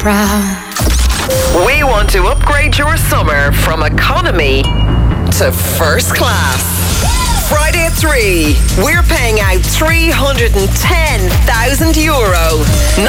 proud. We want to upgrade your summer from economy to first class. Friday at 3, we're paying out €310,000.